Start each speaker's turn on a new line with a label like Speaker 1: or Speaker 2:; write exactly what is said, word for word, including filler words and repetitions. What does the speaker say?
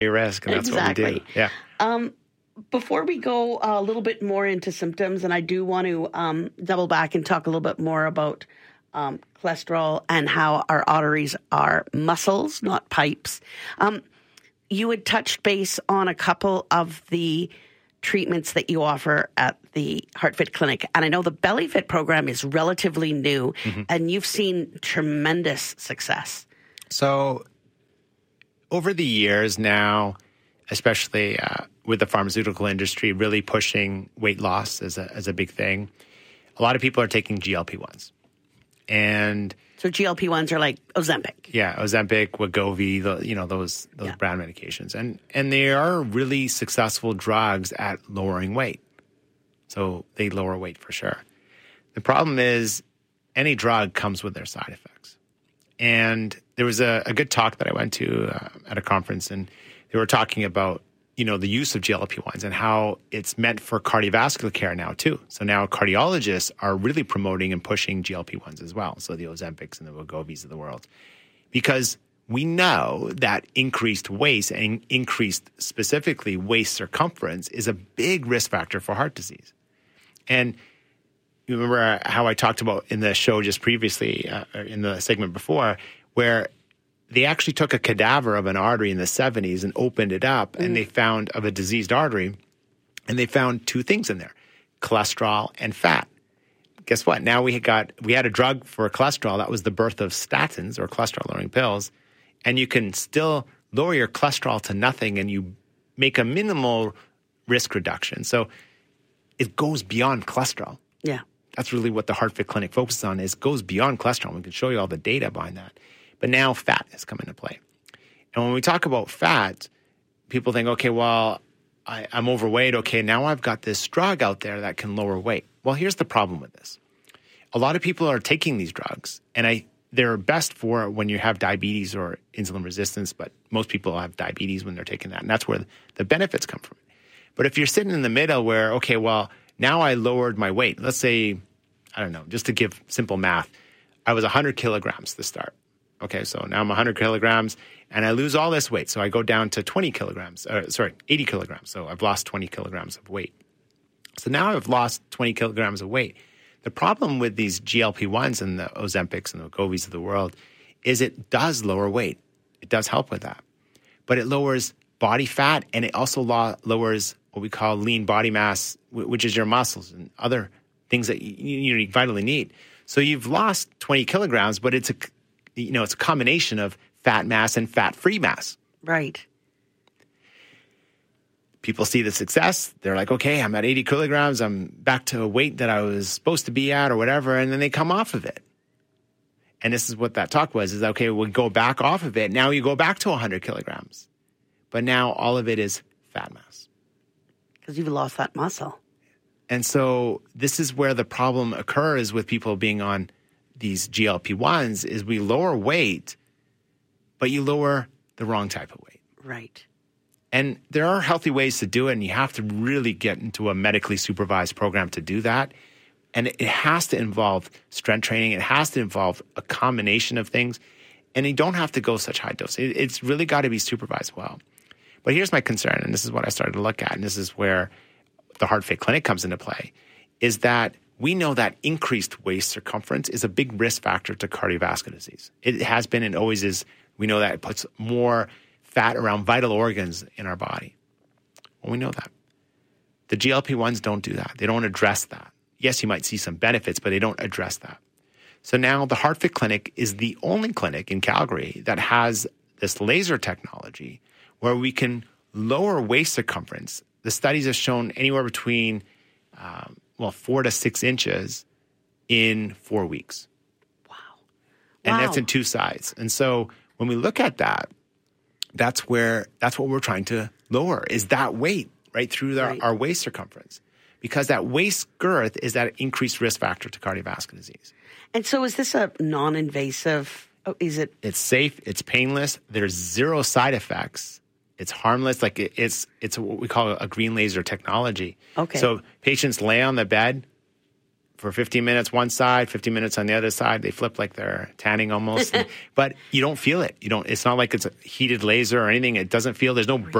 Speaker 1: risk, and that's
Speaker 2: exactly.
Speaker 1: what we do. Yeah.
Speaker 2: Um, before we go a little bit more into symptoms, and I do want to um, double back and talk a little bit more about um, cholesterol and how our arteries are muscles, not pipes. Um, you had touched base on a couple of the treatments that you offer at the HeartFit Clinic. And I know the BellyFit program is relatively new, mm-hmm. and you've seen tremendous success.
Speaker 1: So over the years now, especially uh, with the pharmaceutical industry really pushing weight loss as a, as a big thing, a lot of people are taking G L P ones. And
Speaker 2: so G L P ones are like Ozempic.
Speaker 1: Yeah, Ozempic, Wegovy, the, you know, those those yeah. brand medications. And and they are really successful drugs at lowering weight. So they lower weight for sure. The problem is any drug comes with their side effects. And there was a, a good talk that I went to uh, at a conference, and they were talking about, you know, the use of G L P ones and how it's meant for cardiovascular care now too. So now cardiologists are really promoting and pushing G L P ones as well. So the Ozempics and the Wegovys of the world, because we know that increased waist and increased specifically waist circumference is a big risk factor for heart disease. And you remember how I talked about in the show just previously, uh, in the segment before, where they actually took a cadaver of an artery in the seventies and opened it up, mm. and they found of a diseased artery, and they found two things in there, cholesterol and fat. Guess what? Now we got we had a drug for cholesterol. That was the birth of statins, or cholesterol-lowering pills, and you can still lower your cholesterol to nothing, and you make a minimal risk reduction. So it goes beyond cholesterol.
Speaker 2: Yeah.
Speaker 1: That's really what the HeartFit Clinic focuses on, is goes beyond cholesterol. We can show you all the data behind that. But now fat has come into play. And when we talk about fat, people think, okay, well, I, I'm overweight. Okay, now I've got this drug out there that can lower weight. Well, here's the problem with this. A lot of people are taking these drugs, and I they're best for when you have diabetes or insulin resistance, but most people have diabetes when they're taking that, and that's where the benefits come from. But if you're sitting in the middle where, okay, well, now I lowered my weight. Let's say, I don't know, just to give simple math, I was one hundred kilograms to start. Okay, so now I'm one hundred kilograms, and I lose all this weight. So I go down to twenty kilograms, uh, sorry, eighty kilograms. So I've lost twenty kilograms of weight. So now I've lost twenty kilograms of weight. The problem with these G L P ones and the Ozempics and the Wegovys of the world is it does lower weight. It does help with that. But it lowers body fat, and it also lo- lowers what we call lean body mass, which is your muscles and other things that you, you vitally need. So you've lost twenty kilograms, but it's a, you know, it's a combination of fat mass and fat-free mass.
Speaker 2: Right.
Speaker 1: People see the success. They're like, okay, I'm at eighty kilograms. I'm back to a weight that I was supposed to be at or whatever. And then they come off of it. And this is what that talk was, is, okay, we'll go back off of it. Now you go back to one hundred kilograms. But now all of it is fat mass.
Speaker 2: Because you've lost that muscle.
Speaker 1: And so this is where the problem occurs with people being on these G L P ones, is we lower weight, but you lower the wrong type of weight.
Speaker 2: Right.
Speaker 1: And there are healthy ways to do it, and you have to really get into a medically supervised program to do that. And it has to involve strength training. It has to involve a combination of things. And you don't have to go such high dose. It's really got to be supervised well. But here's my concern, and this is what I started to look at, and this is where the HeartFit Clinic comes into play, is that we know that increased waist circumference is a big risk factor to cardiovascular disease. It has been and always is. We know that it puts more fat around vital organs in our body. Well, we know that. The G L P ones don't do that. They don't address that. Yes, you might see some benefits, but they don't address that. So now the HeartFit Clinic is the only clinic in Calgary that has this laser technology where we can lower waist circumference. The studies have shown anywhere between, um, well, four to six inches in four weeks.
Speaker 2: Wow.
Speaker 1: And
Speaker 2: wow.
Speaker 1: that's in two sides. And so when we look at that, that's where, that's what we're trying to lower, is that weight right through the,
Speaker 2: right.
Speaker 1: our waist circumference. Because that waist girth is that increased risk factor to cardiovascular disease.
Speaker 2: And so is this a non-invasive, oh, is it?
Speaker 1: It's safe, it's painless, there's zero side effects. It's harmless, like it, it's it's what we call a green laser technology.
Speaker 2: Okay.
Speaker 1: So patients lay on the bed for fifteen minutes one side, fifteen minutes on the other side. They flip like they're tanning almost. And, but you don't feel it. You don't. It's not like it's a heated laser or anything. It doesn't feel. There's no burn